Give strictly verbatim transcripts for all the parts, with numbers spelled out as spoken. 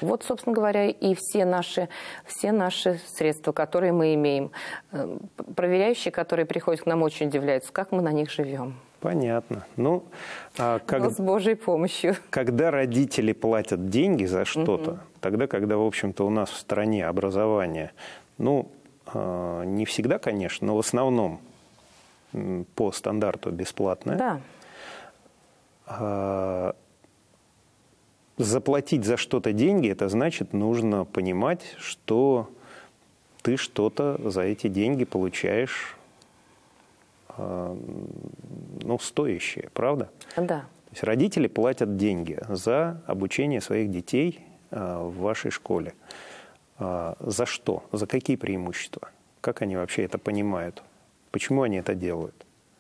Вот, собственно говоря, и все наши, все наши средства, которые мы имеем. Проверяющие, которые приходят к нам, очень удивляются, как мы на них живем. Понятно. Ну, а как... Но с Божьей помощью. Когда родители платят деньги за что-то, угу. тогда, когда, в общем-то, у нас в стране образование, ну, не всегда, конечно, но в основном по стандарту бесплатное. Да. Заплатить за что-то деньги, это значит, нужно понимать, что ты что-то за эти деньги получаешь, ну, стоящее, правда? Да. То есть родители платят деньги за обучение своих детей в вашей школе. За что? За какие преимущества? Как они вообще это понимают? Почему они это делают?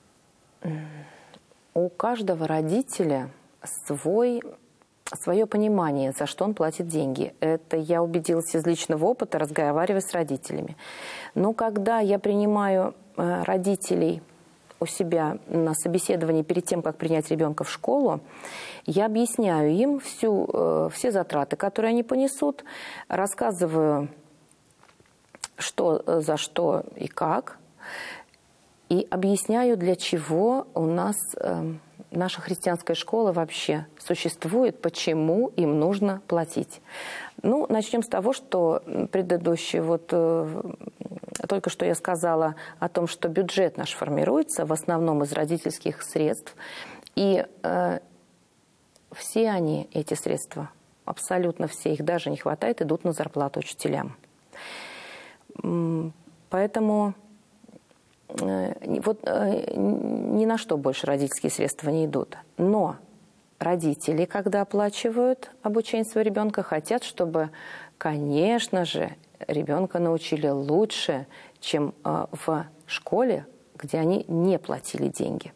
У каждого родителя свой, свое понимание, за что он платит деньги. Это я убедилась из личного опыта, разговаривая с родителями. Но когда я принимаю родителей у себя на собеседовании перед тем, как принять ребенка в школу, я объясняю им всю, все затраты, которые они понесут, рассказываю, что за что и как, и объясняю, для чего у нас э, наша христианская школа вообще существует, почему им нужно платить. Ну, начнем с того, что предыдущий, вот э, только что я сказала о том, что бюджет наш формируется в основном из родительских средств, и э, все они, эти средства, абсолютно все, их даже не хватает, идут на зарплату учителям. Поэтому вот ни на что больше родительские средства не идут. Но родители, когда оплачивают обучение своего ребенка, хотят, чтобы, конечно же, ребенка научили лучше, чем в школе, где они не платили деньги.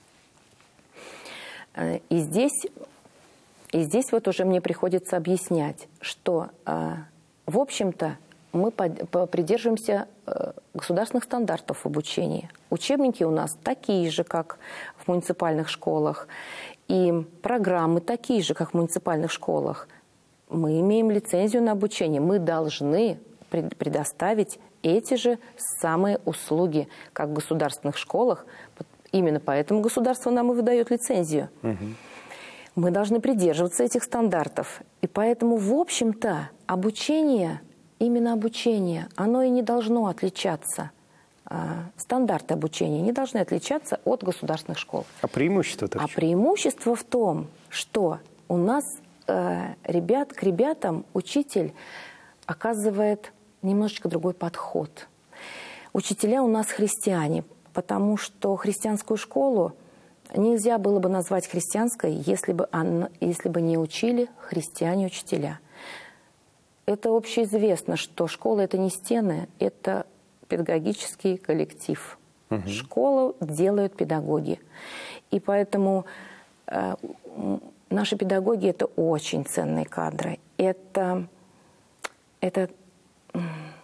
И здесь, и здесь вот уже мне приходится объяснять, что, в общем-то, мы придерживаемся государственных стандартов в обучении. Учебники у нас такие же, как в муниципальных школах, и программы такие же, как в муниципальных школах. Мы имеем лицензию на обучение, мы должны предоставить эти же самые услуги, как в государственных школах. Именно поэтому государство нам и выдает лицензию. Угу. Мы должны придерживаться этих стандартов. И поэтому, в общем-то, обучение... Именно обучение, оно и не должно отличаться. Стандарты обучения не должны отличаться от государственных школ. А преимущество-то в чем? А преимущество в том, что у нас э, ребят, к ребятам учитель оказывает немножечко другой подход. Учителя у нас христиане, потому что христианскую школу нельзя было бы назвать христианской, если бы, она, если бы не учили христиане-учителя. Это общеизвестно, что школа – это не стены, это педагогический коллектив. Угу. Школу делают педагоги. И поэтому э, наши педагоги – это очень ценные кадры. Это, это э,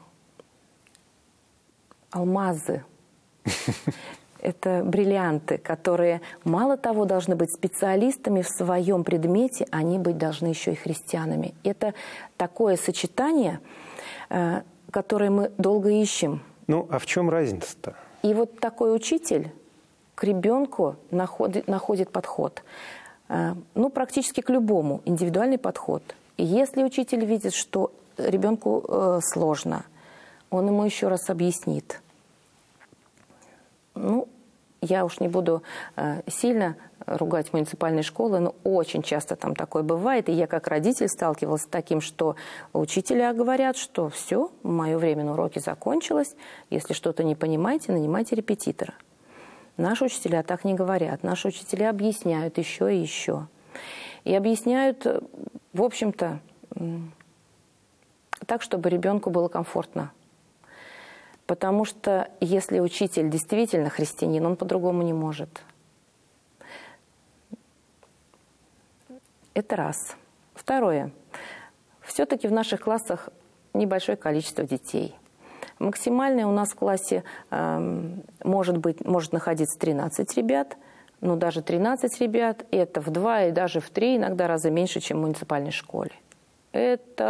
алмазы. Это бриллианты, которые мало того должны быть специалистами в своем предмете, они быть должны еще и христианами. Это такое сочетание, которое мы долго ищем. Ну, а в чем разница-то? И вот такой учитель к ребенку находит, находит подход. Ну, практически к любому, индивидуальный подход. И если учитель видит, что ребенку сложно, он ему еще раз объяснит. Ну, я уж не буду э, сильно ругать муниципальные школы, но очень часто там такое бывает. И я как родитель сталкивалась с таким, что учителя говорят, что все, мое время на уроке закончилось. Если что-то не понимаете, нанимайте репетитора. Наши учителя так не говорят. Наши учителя объясняют еще и еще. И объясняют, в общем-то, так, чтобы ребенку было комфортно. Потому что если учитель действительно христианин, он по-другому не может. Это раз. Второе. Все-таки в наших классах небольшое количество детей. Максимальное у нас в классе э, может быть, может находиться тринадцать ребят, но даже тринадцать ребят – это в два и даже в три иногда раза меньше, чем в муниципальной школе. Это